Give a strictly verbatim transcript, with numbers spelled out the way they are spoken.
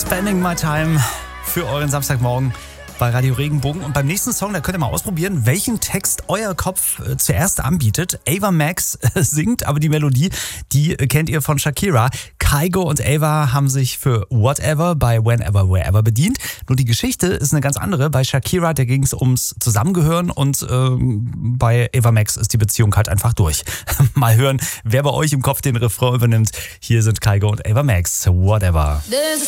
Spending My Time für euren Samstagmorgen bei Radio Regenbogen. Und beim nächsten Song, da könnt ihr mal ausprobieren, welchen Text euer Kopf äh, zuerst anbietet. Ava Max äh, singt, aber die Melodie, die äh, kennt ihr von Shakira. Kygo und Ava haben sich für Whatever bei Whenever, Wherever bedient. Nur die Geschichte ist eine ganz andere. Bei Shakira, da ging es ums Zusammengehören und ähm, bei Ava Max ist die Beziehung halt einfach durch. Mal hören, wer bei euch im Kopf den Refrain übernimmt. Hier sind Kygo und Ava Max. Whatever.